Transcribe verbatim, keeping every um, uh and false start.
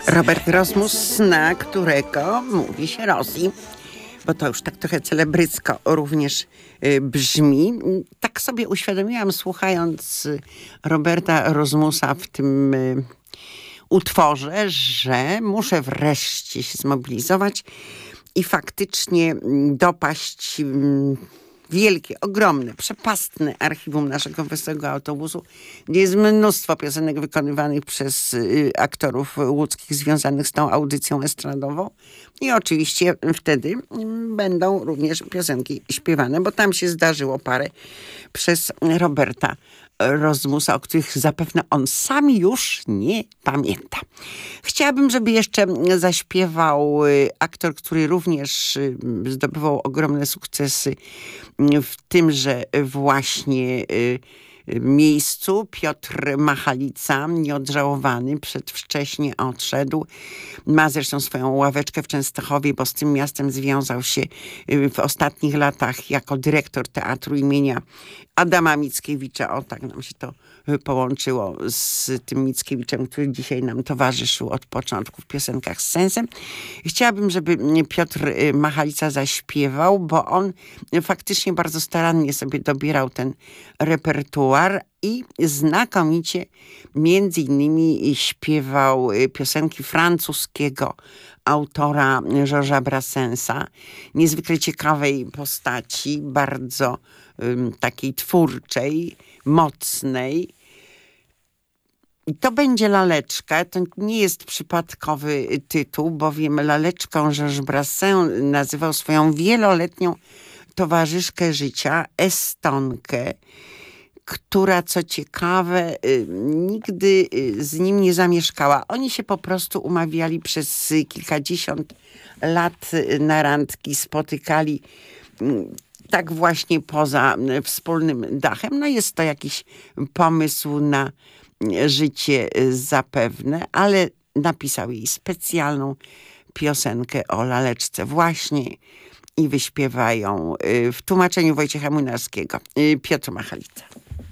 Robert Rozmus, na którego mówi się Rosji, bo to już tak trochę celebrycko również y, brzmi. Tak sobie uświadomiłam, słuchając Roberta Rozmusa w tym y, utworze, że muszę wreszcie się zmobilizować i faktycznie dopaść y, wielkie, ogromne, przepastne archiwum naszego Wesołego Autobusu, gdzie jest mnóstwo piosenek wykonywanych przez y, aktorów łódzkich związanych z tą audycją estradową. I oczywiście wtedy y, będą również piosenki śpiewane, bo tam się zdarzyło parę przez Roberta Rozmusa, o których zapewne on sam już nie pamięta. Chciałabym, żeby jeszcze zaśpiewał aktor, który również zdobywał ogromne sukcesy w tymże właśnie miejscu. Piotr Machalica, nieodżałowany, przedwcześnie odszedł. Ma zresztą swoją ławeczkę w Częstochowie, bo z tym miastem związał się w ostatnich latach jako dyrektor teatru imienia Adama Mickiewicza. O, tak nam się to połączyło z tym Mickiewiczem, który dzisiaj nam towarzyszył od początku w piosenkach z sensem. Chciałabym, żeby Piotr Machalica zaśpiewał, bo on faktycznie bardzo starannie sobie dobierał ten repertuar i znakomicie między innymi śpiewał piosenki francuskiego autora Georgesa Brassensa, niezwykle ciekawej postaci, bardzo um, takiej twórczej, mocnej. I to będzie Laleczka. To nie jest przypadkowy tytuł, bowiem Laleczką Georges Brassens nazywał swoją wieloletnią towarzyszkę życia, Estonkę, która, co ciekawe, nigdy z nim nie zamieszkała. Oni się po prostu umawiali przez kilkadziesiąt lat na randki, spotykali tak właśnie poza wspólnym dachem. No jest to jakiś pomysł na życie zapewne, ale napisał jej specjalną piosenkę o Laleczce właśnie i wyśpiewają w tłumaczeniu Wojciecha Młynarskiego Piotr Machalica.